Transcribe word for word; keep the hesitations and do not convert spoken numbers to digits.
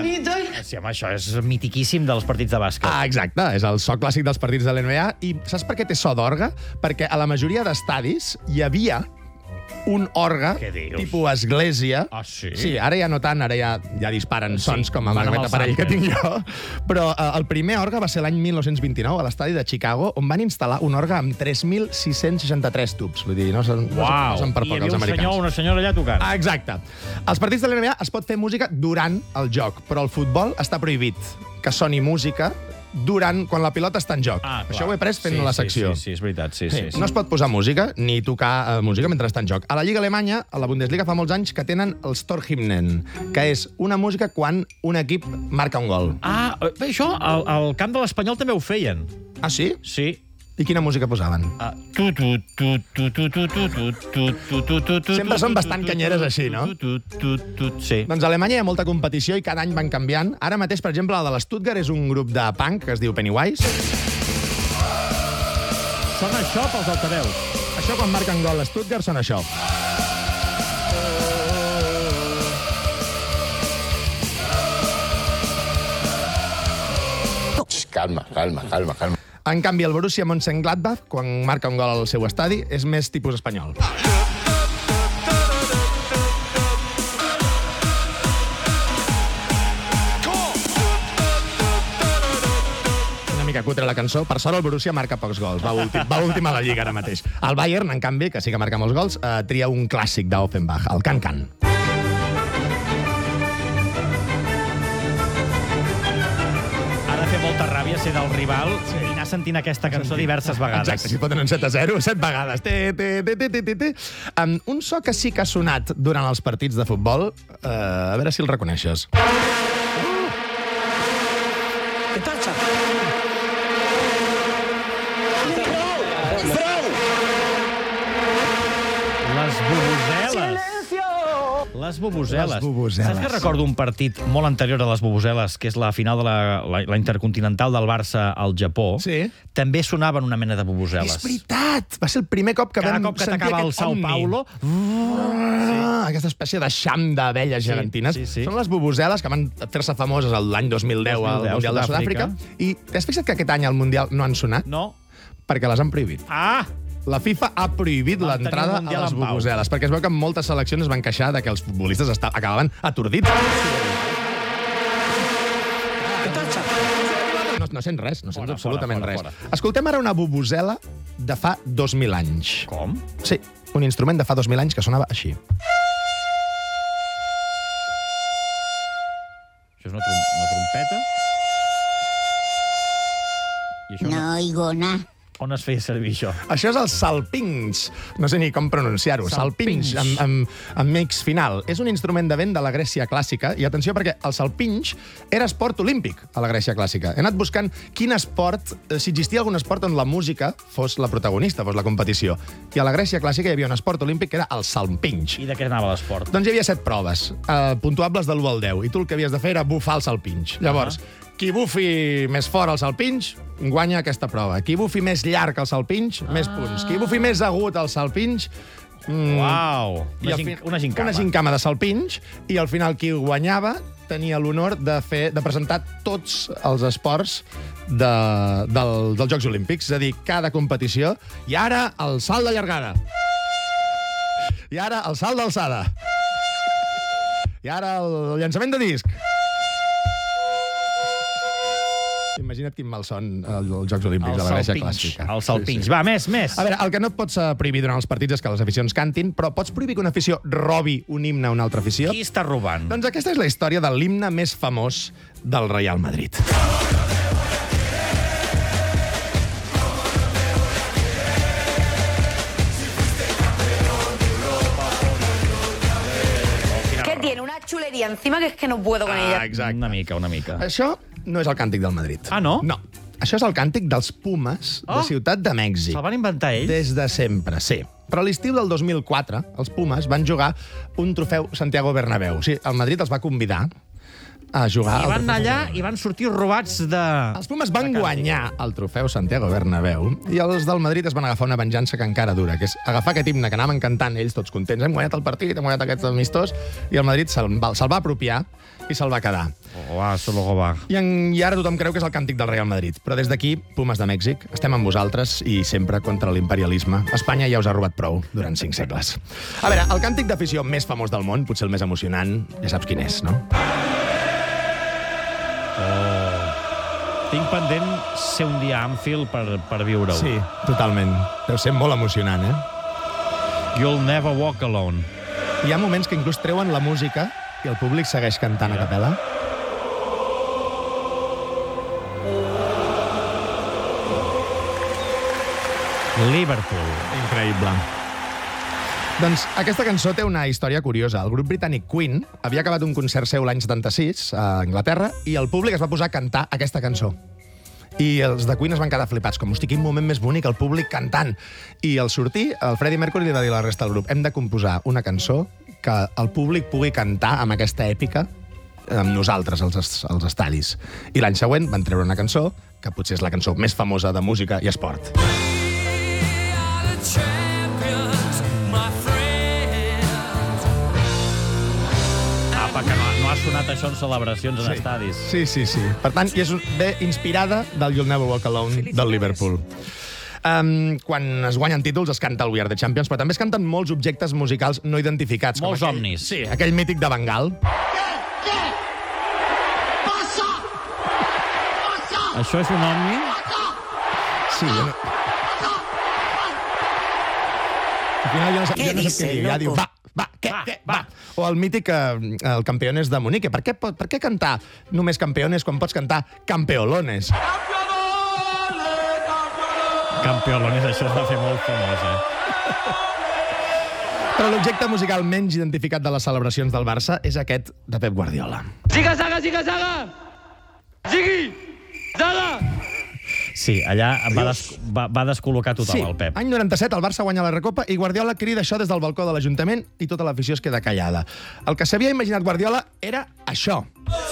bonito. Sí, home, això és mitiquíssim dels partits de bàsquet. Ah, exacte, és el so clàssic dels partits de l'N B A. I saps per què té so d'orgue? Perquè a la majoria d'estadis hi havia un orgue Què dius? tipus església. Ah, sí? Sí, ara ja no tant, ara ja, ja disparen Sí, sons com amb van amb aquest el aparell que sample. tinc jo. Però eh, el primer orgue va ser l'any mil nou-cents vint-i-nou a l'estadi de Chicago, on van instal·lar un orgue amb tres mil sis-cents seixanta-tres tubs. Vull dir, no són, no, Uau! no són per I hi poc havia els un americans. senyor o una senyora allà tocant. Ah, exacte. Als partits de l'N B A es pot fer música durant el joc, però el futbol està prohibit que soni música durant, quan la pilota està en joc. Ah, clar. Això ho he pres fent sí, la sí, secció. Sí, sí, és veritat, sí, sí. sí. No es pot posar música ni tocar uh, música mentre està en joc. A la Lliga Alemanya, a la Bundesliga, fa molts anys que tenen els Torhymnen, que és una música quan un equip marca un gol. Ah, bé, això, al, al camp de l'Espanyol també ho feien. Ah, sí? Sí. I quina música posaven? Ah, tu, tu, tu, tu, tu, tu, tu, tu, tu, tu, tu, tu, tu, Sempre són bastant canyeres així, no? Tu, tu, tu, sí. Doncs a Alemanya hi ha molta competició i cada any van canviant. Ara mateix, per exemple, la de l'Stuttgart és un grup de punk que es diu Pennywise. Sona això pels altaveus. Això, quan marquen gol a Stuttgart, són això. Calma, calma, calma, calma. En canvi, el Borussia Mönchengladbach, quan marca un gol al seu estadi, és més tipus espanyol. Una mica cutre la cançó. Per sort, el Borussia marca pocs gols. Va últim, va últim a la Lliga ara mateix. El Bayern, en canvi, que sí que marca molts gols, eh, tria un clàssic d'Offenbach, el Can-Can. Molta ràbia ser del rival sí. i anar sentint aquesta cançó diverses vegades. Exacte, si foten un set a zero, set vegades. Té, té, té, té, té, té, té. Um, un so que sí que ha sonat durant els partits de futbol, uh, a veure si el reconeixes. Què passa? Les bubuseles. Les bubuseles. Les bubuseles. Saps que recordo un partit molt anterior a les bubuseles, que és la final de la, la, la intercontinental del Barça al Japó? Sí. També sonaven una mena de bubuseles. És veritat! Va ser el primer cop que Cada vam cop que sentir t'acaba el aquest Sao omni. Paulo... Ah, aquesta espècie de xam d'abelles Sí, gegantines. sí, sí. Són les bubuseles que van fer-se famoses l'any dos mil deu al dos mil deu, Mundial de Sud-àfrica. Sud-àfrica. I t'has fixat que aquest any al Mundial no han sonat? No? Perquè les han prohibit. Ah! La FIFA ha prohibit Vam tenir l'entrada un Mundial a les en pau. bubuseles, perquè es veu que moltes seleccions es van queixar de que els futbolistes esta- acabaven atordits. No, no sents res, no sents Fora, absolutament fora, res. fora, Escoltem ara una bubusela de fa dos mil anys. Com? Sí, un instrument de fa dos mil anys que sonava així. Això és una, trom una trompeta? I això No oigo nada. on es feia servir això? Això és el salpinx. No sé ni com pronunciar-ho. Salpinx, Salpinx. amb, amb, amb mix final. És un instrument de vent de la Grècia clàssica. I atenció, perquè el salpinx era esport olímpic a la Grècia clàssica. He anat buscant quin esport, eh, si existia algun esport on la música fos la protagonista, fos la competició. I a la Grècia clàssica hi havia un esport olímpic que era el salpinx. I de què anava l'esport? Doncs hi havia set proves, eh, puntuables de l'u al deu, i tu el que havies de fer era bufar el salpinx. Llavors, qui bufi més fort el salpinx, guanya aquesta prova. Qui bufi més llarg el salpinx, més punts. Qui bufi més agut el salpinx... Mm, Uau! i Una, al gin, fin- una gincama. Una gincama de salpinx, i al final qui guanyava tenia l'honor de fer de presentar tots els esports de, del, dels Jocs Olímpics. És a dir, cada competició. I ara, el salt de llargada. I ara, el salt d'alçada. I ara, el llançament de disc. Imagina't quin mal son els Jocs Olímpics de la Grècia clàssica. El salpinx. Va, més, més. A veure, el que no et pots eh, prohibir durant els partits és que les aficions cantin, però pots prohibir que una afició robi un himne a una altra afició? Qui està robant? Doncs aquesta és la història de l'himne més famós del Real Madrid. Que tiene una chulería encima que es que no puedo con ella. exacte. Una mica, una mica. Això no és el càntic del Madrid. Ah, no? No. Això és el càntic dels Pumes Oh. de Ciutat de Mèxic. Se'l van inventar ells? Des de sempre, sí. Però a l'estiu del dos mil quatre, els Pumes van jugar un trofeu Santiago Bernabéu. Sí, el Madrid els va convidar a jugar. I al van anar trofeu allà Santiago. i van sortir robats de... Els Pumes van guanyar el trofeu Santiago Bernabéu i els del Madrid es van agafar una venjança que encara dura, que és agafar aquest himne que anaven cantant ells tots contents. Hem guanyat el partit, hem guanyat aquest amistós, i el Madrid se'l va, se va apropiar i se'l va quedar. Oh, va, solo va. I, en, I ara tothom creu que és el càntic del Real Madrid. Però des d'aquí, Pumes de Mèxic, estem amb vosaltres i sempre contra l'imperialisme. Espanya ja us ha robat prou durant cinc segles. A veure, el càntic d'afició més famós del món, potser el més emocionant, ja saps quin és, no? Oh. Tinc pendent ser un dia a Anfield per, per viure-ho. Sí, totalment. Deu ser molt emocionant, eh? You'll never walk alone. Hi ha moments que inclús treuen la música i el públic segueix cantant a capella. Liverpool. Increïble. Doncs aquesta cançó té una història curiosa. El grup britànic Queen havia acabat un concert seu l'any setanta-sis a Anglaterra i el públic es va posar a cantar aquesta cançó. I els de Queen es van quedar flipats, com, hosti, quin moment més bonic, el públic cantant. I al sortir, el Freddie Mercury li va dir a la resta del grup: hem de composar una cançó que el públic pugui cantar amb aquesta èpica amb nosaltres, als, als estadis. I l'any següent van treure una cançó que potser és la cançó més famosa de música i esport. Apa, que no, no ha sonat això en celebracions en Sí. estadis. Sí, sí, sí. Per tant, i és un- ve inspirada del You'll Never Walk Alone del Liverpool. Um, quan es guanyen títols es canta el We Are the Champions, però també es canten molts objectes musicals no identificats. com Molts aquell, ovnis. Sí, aquell mític de Bengal. Això és un omni? Sí, jo no... Al final jo no sé, jo no sé què dir. Ja diu, va, va, què, Va, què, va. va. O el mític, eh, el Campeones de Munique. Per què, pot- per què cantar només Campeones quan pots cantar Campeolones? Campeolones, això es va fer molt famós, eh? Però l'objecte musical menys identificat de les celebracions del Barça és aquest de Pep Guardiola. Ziga, zaga, ziga, zaga! Ziggy! Zaga! Sí, allà va, des, va, va descol·locar tothom, Sí, el Pep. any noranta-set el Barça guanya la Recopa i Guardiola crida això des del balcó de l'Ajuntament i tota l'afició es queda callada. El que s'havia imaginat Guardiola era això.